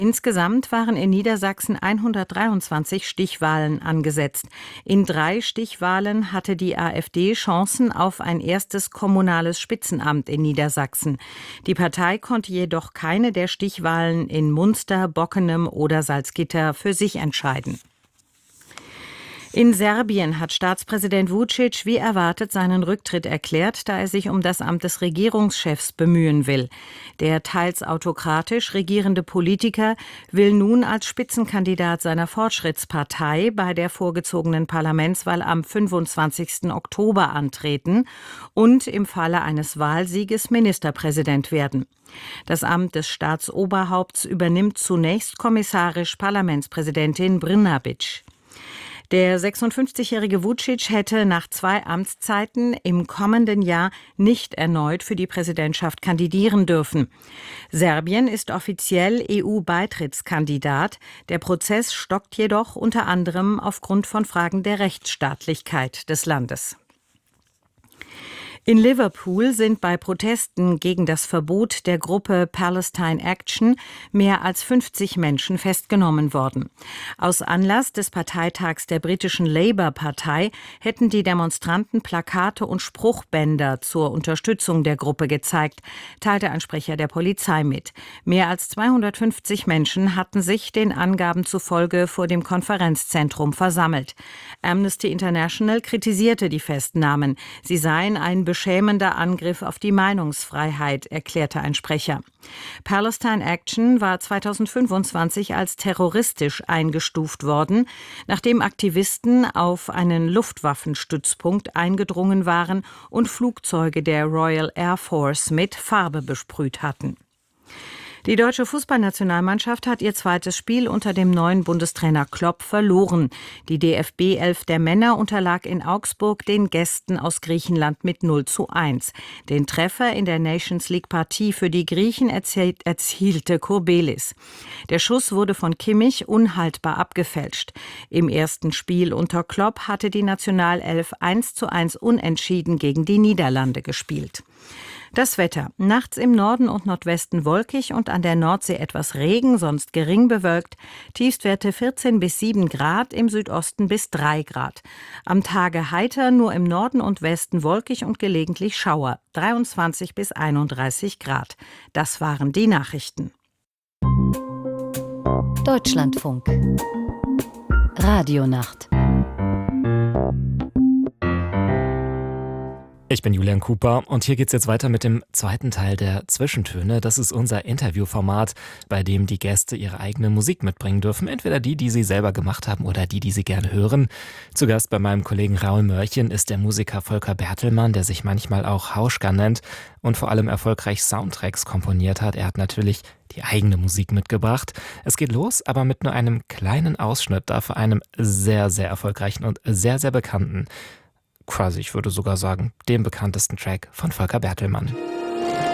Insgesamt waren in Niedersachsen 123 Stichwahlen angesetzt. In 3 Stichwahlen hatte die AfD Chancen auf ein erstes kommunales Spitzenamt in Niedersachsen. Die Partei konnte jedoch keine der Stichwahlen in Munster, Bockenem oder Salzgitter für sich entscheiden. In Serbien hat Staatspräsident Vučić wie erwartet seinen Rücktritt erklärt, da er sich um das Amt des Regierungschefs bemühen will. Der teils autokratisch regierende Politiker will nun als Spitzenkandidat seiner Fortschrittspartei bei der vorgezogenen Parlamentswahl am 25. Oktober antreten und im Falle eines Wahlsieges Ministerpräsident werden. Das Amt des Staatsoberhaupts übernimmt zunächst kommissarisch Parlamentspräsidentin Brnabić. Der 56-jährige Vučić hätte nach 2 Amtszeiten im kommenden Jahr nicht erneut für die Präsidentschaft kandidieren dürfen. Serbien ist offiziell EU-Beitrittskandidat. Der Prozess stockt jedoch unter anderem aufgrund von Fragen der Rechtsstaatlichkeit des Landes. In Liverpool sind bei Protesten gegen das Verbot der Gruppe Palestine Action mehr als 50 Menschen festgenommen worden. Aus Anlass des Parteitags der britischen Labour-Partei hätten die Demonstranten Plakate und Spruchbänder zur Unterstützung der Gruppe gezeigt, teilte ein Sprecher der Polizei mit. Mehr als 250 Menschen hatten sich den Angaben zufolge vor dem Konferenzzentrum versammelt. Amnesty International kritisierte die Festnahmen. Sie seien ein beschämender Angriff auf die Meinungsfreiheit, erklärte ein Sprecher. Palestine Action war 2025 als terroristisch eingestuft worden, nachdem Aktivisten auf einen Luftwaffenstützpunkt eingedrungen waren und Flugzeuge der Royal Air Force mit Farbe besprüht hatten. Die deutsche Fußballnationalmannschaft hat ihr zweites Spiel unter dem neuen Bundestrainer Klopp verloren. Die DFB-11 der Männer unterlag in Augsburg den Gästen aus Griechenland mit 0:1. Den Treffer in der Nations-League-Partie für die Griechen erzielte Kurbelis. Der Schuss wurde von Kimmich unhaltbar abgefälscht. Im ersten Spiel unter Klopp hatte die Nationalelf 1:1 unentschieden gegen die Niederlande gespielt. Das Wetter. Nachts im Norden und Nordwesten wolkig und an der Nordsee etwas Regen, sonst gering bewölkt. Tiefstwerte 14 bis 7 Grad, im Südosten bis 3 Grad. Am Tage heiter, nur im Norden und Westen wolkig und gelegentlich Schauer. 23 bis 31 Grad. Das waren die Nachrichten. Deutschlandfunk. Radionacht. Ich bin Julian Cooper und hier geht's jetzt weiter mit dem zweiten Teil der Zwischentöne. Das ist unser Interviewformat, bei dem die Gäste ihre eigene Musik mitbringen dürfen. Entweder die sie selber gemacht haben oder die sie gerne hören. Zu Gast bei meinem Kollegen Raul Mörchen ist der Musiker Volker Bertelmann, der sich manchmal auch Hauschka nennt und vor allem erfolgreich Soundtracks komponiert hat. Er hat natürlich die eigene Musik mitgebracht. Es geht los, aber mit nur einem kleinen Ausschnitt, dafür einem sehr, sehr erfolgreichen und sehr, sehr bekannten, quasi, ich würde sogar sagen, dem bekanntesten Track von Volker Bertelmann.